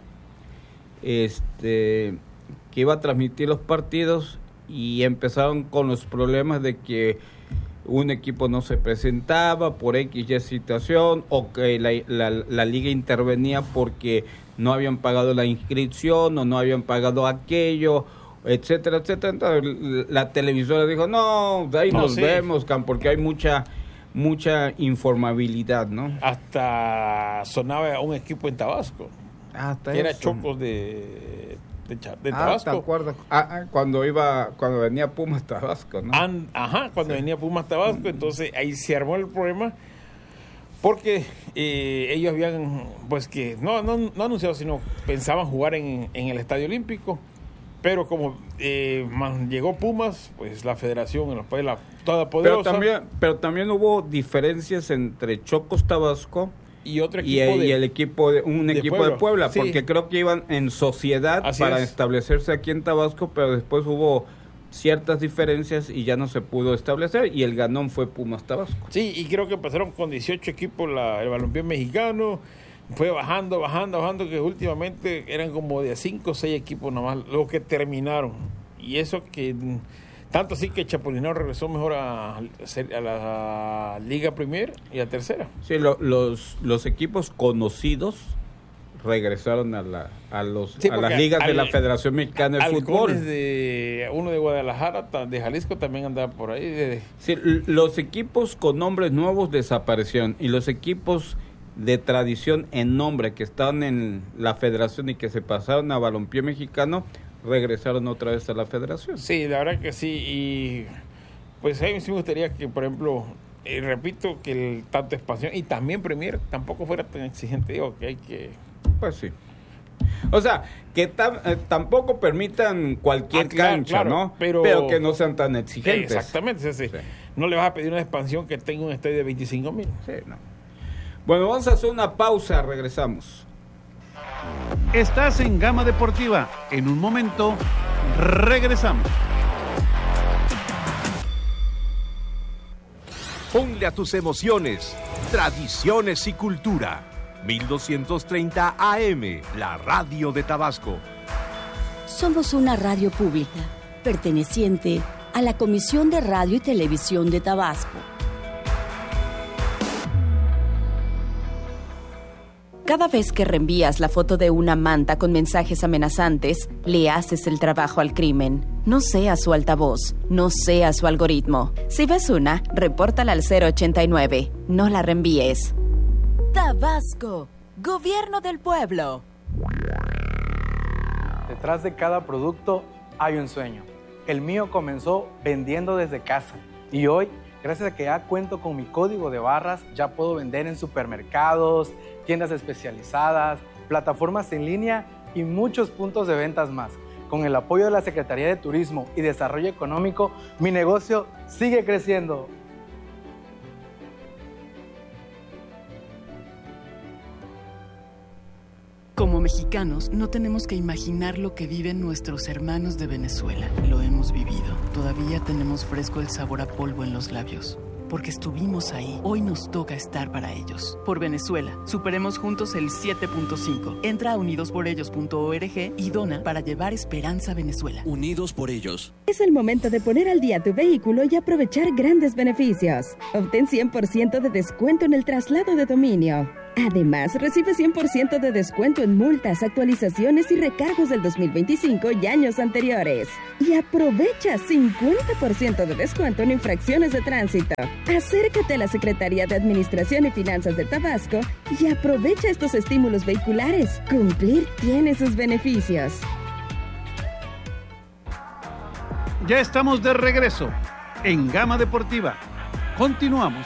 que iba a transmitir los partidos, y empezaron con los problemas de que un equipo no se presentaba por XY situación, o que la liga intervenía porque no habían pagado la inscripción o no habían pagado aquello, etcétera, etcétera. Entonces la televisora dijo, no, ahí nos vemos, porque hay mucha informabilidad, ¿no? Hasta sonaba un equipo en Tabasco, que era Chocos de Tabasco. ¿Te acuerdas? Cuando venía Pumas Tabasco, ¿no? Cuando venía Pumas Tabasco, entonces ahí se armó el problema, porque ellos habían, pues que no anunciado, sino pensaban jugar en el Estadio Olímpico, pero como llegó Pumas, pues la federación en los países, toda poderosa. Pero también hubo diferencias entre Chocos Tabasco y otro equipo y el equipo de Puebla, sí. Porque creo que iban en sociedad para establecerse aquí en Tabasco, pero después hubo ciertas diferencias y ya no se pudo establecer, y el ganón fue Pumas Tabasco. Sí, y creo que empezaron con 18 equipos el balompié mexicano, fue bajando, que últimamente eran como de 5 o 6 equipos nomás los que terminaron, y eso que tanto así que Chapulinero regresó mejor a la Liga Premier y a Tercera. Sí, los equipos conocidos regresaron a las ligas de la Federación Mexicana de Fútbol. Uno de Guadalajara, de Jalisco, también andaba por ahí. Sí, los equipos con nombres nuevos desaparecieron, y los equipos de tradición en nombre que estaban en la Federación y que se pasaron a balompié mexicano regresaron otra vez a la federación. Sí, la verdad que sí, y pues a mí sí me gustaría que, por ejemplo, repito, que tanto expansión y también Premier tampoco fuera tan exigente, digo, que hay que... Pues sí. O sea, que tampoco permitan cualquier cancha, claro, ¿no? Pero que no sean tan exigentes. Exactamente, sí. No le vas a pedir una expansión que tenga un estadio de 25,000. Sí, no. Bueno, vamos a hacer una pausa, regresamos. Estás en Gama Deportiva. En un momento, regresamos. Ponle a tus emociones, tradiciones y cultura. 1230 AM, la radio de Tabasco. Somos una radio pública, perteneciente a la Comisión de Radio y Televisión de Tabasco. Cada vez que reenvías la foto de una manta con mensajes amenazantes, le haces el trabajo al crimen. No seas su altavoz, no seas su algoritmo. Si ves una, repórtala al 089. No la reenvíes. Tabasco, Gobierno del Pueblo. Detrás de cada producto hay un sueño. El mío comenzó vendiendo desde casa y hoy, gracias a que ya cuento con mi código de barras, ya puedo vender en supermercados, tiendas especializadas, plataformas en línea y muchos puntos de ventas más. Con el apoyo de la Secretaría de Turismo y Desarrollo Económico, mi negocio sigue creciendo. Como mexicanos, no tenemos que imaginar lo que viven nuestros hermanos de Venezuela. Lo hemos vivido. Todavía tenemos fresco el sabor a polvo en los labios. Porque estuvimos ahí, hoy nos toca estar para ellos. Por Venezuela, superemos juntos el 7.5. Entra a unidosporellos.org y dona para llevar esperanza a Venezuela. Unidos por ellos. Es el momento de poner al día tu vehículo y aprovechar grandes beneficios. Obtén 100% de descuento en el traslado de dominio. Además, recibe 100% de descuento en multas, actualizaciones y recargos del 2025 y años anteriores. Y aprovecha 50% de descuento en infracciones de tránsito. Acércate a la Secretaría de Administración y Finanzas de Tabasco y aprovecha estos estímulos vehiculares. Cumplir tiene sus beneficios. Ya estamos de regreso en Gama Deportiva. Continuamos.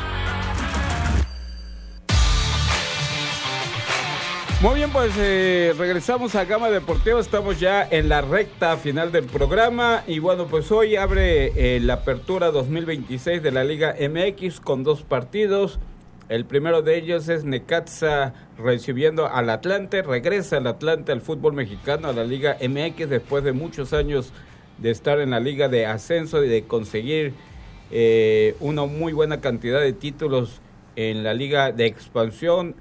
Muy bien, pues regresamos a Gama Deportiva, estamos ya en la recta final del programa y bueno, pues hoy abre la apertura 2026 de la Liga MX con 2 partidos. El primero de ellos es Necaxa recibiendo al Atlante, regresa el Atlante al fútbol mexicano, a la Liga MX después de muchos años de estar en la Liga de Ascenso y de conseguir una muy buena cantidad de títulos en la Liga de Expansión.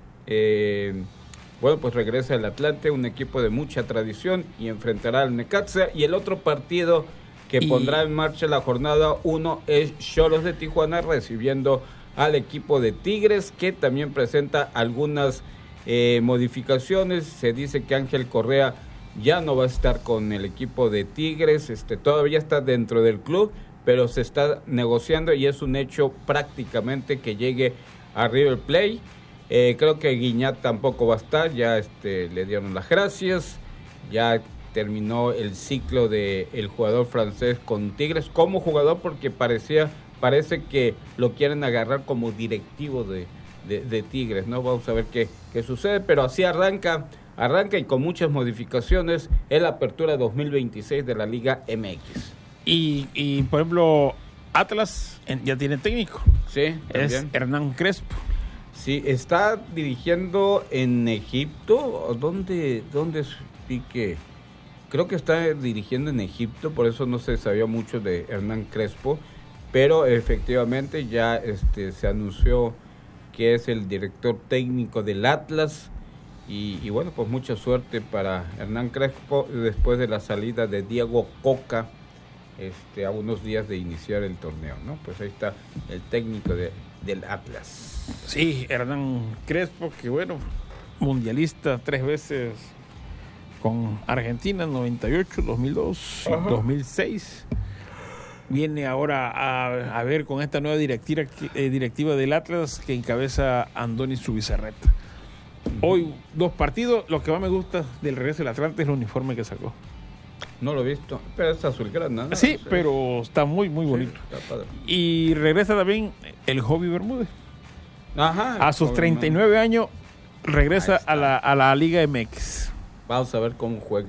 Bueno, pues regresa el Atlante, un equipo de mucha tradición, y enfrentará al Necaxa. Y el otro partido que pondrá en marcha la jornada 1 es Xolos de Tijuana recibiendo al equipo de Tigres, que también presenta algunas modificaciones. Se dice que Ángel Correa ya no va a estar con el equipo de Tigres, todavía está dentro del club, pero se está negociando y es un hecho prácticamente que llegue a River Plate. Creo que Guiñat tampoco va a estar, ya le dieron las gracias, ya terminó el ciclo del jugador francés con Tigres como jugador, porque parece que lo quieren agarrar como directivo de Tigres, ¿no? Vamos a ver qué sucede, pero así arranca y con muchas modificaciones en la apertura 2026 de la Liga MX. Y por ejemplo, Atlas ya tiene técnico. Sí, es también. Hernán Crespo. Sí, está dirigiendo en Egipto. ¿Dónde vi que? Creo que está dirigiendo en Egipto, por eso no se sabía mucho de Hernán Crespo, pero efectivamente ya se anunció que es el director técnico del Atlas y bueno, pues mucha suerte para Hernán Crespo después de la salida de Diego Coca a unos días de iniciar el torneo, ¿no? Pues ahí está el técnico del Atlas. Sí, Hernán Crespo, que bueno, mundialista 3 veces con Argentina, 98, 2002 y 2006. Viene ahora a ver con esta nueva directiva del Atlas que encabeza Andoni Zubizarreta. Hoy 2 partidos. Lo que más me gusta del regreso del Atlante es el uniforme que sacó. No lo he visto, pero es azulgrana, ¿no? Sí, pero está muy, muy bonito. Sí, está padre. Y regresa también el Hobby Bermúdez. Ajá. A sus 39 años regresa a la Liga MX. Vamos a ver cómo juega.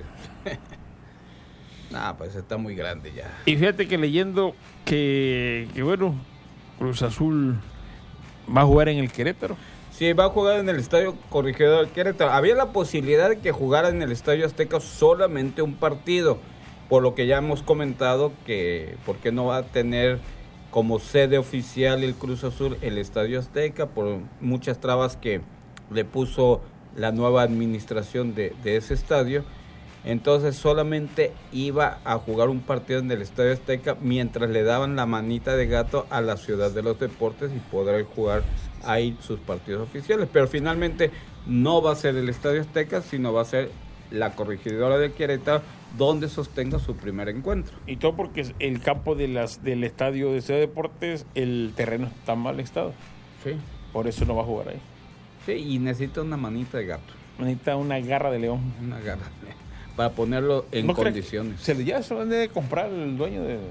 Pues está muy grande ya. Y fíjate que leyendo que bueno, Cruz Azul va a jugar en el Querétaro. Sí, va a jugar en el Estadio Corregidor del Querétaro. Había la posibilidad de que jugara en el Estadio Azteca solamente un partido, por lo que ya hemos comentado que por qué no va a tener como sede oficial el Cruz Azul el Estadio Azteca, por muchas trabas que le puso la nueva administración de ese estadio. Entonces solamente iba a jugar un partido en el Estadio Azteca mientras le daban la manita de gato a la Ciudad de los Deportes y poder jugar ahí sus partidos oficiales. Pero finalmente no va a ser el Estadio Azteca, sino va a ser la Corregidora de Querétaro, donde sostenga su primer encuentro. Y todo porque el campo del estadio de Ciudad de Deportes, el terreno está en mal estado. Sí. Por eso no va a jugar ahí. Sí, y necesita una manita de gato. Necesita una garra de león. Una garra de león. Para ponerlo en condiciones. Ya se lo debe comprar el dueño de...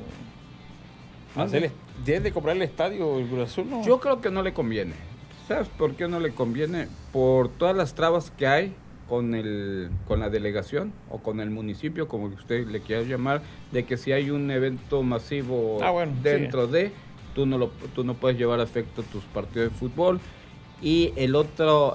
Debe de comprar el estadio el Cruz Azul, ¿no? Yo creo que no le conviene. ¿Sabes por qué no le conviene? Por todas las trabas que hay con la delegación o con el municipio, como usted le quiera llamar, de que si hay un evento masivo dentro de, tú no puedes llevar a efecto tus partidos de fútbol. Y el otro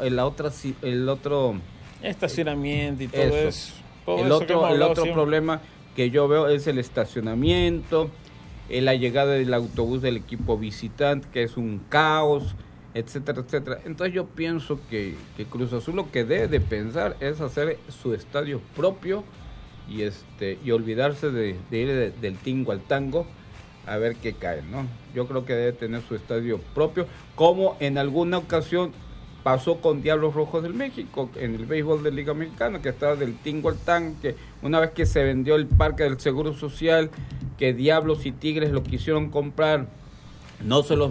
estacionamiento y todo eso. El otro problema que yo veo es el estacionamiento, la llegada del autobús del equipo visitante, que es un caos, etcétera, etcétera. Entonces yo pienso que Cruz Azul lo que debe de pensar es hacer su estadio propio y olvidarse de ir del tingo al tango a ver qué cae, ¿no? Yo creo que debe tener su estadio propio, como en alguna ocasión pasó con Diablos Rojos del México, en el béisbol de Liga Mexicana, que estaba del tingo al tango, que una vez que se vendió el Parque del Seguro Social, que Diablos y Tigres lo quisieron comprar, no se los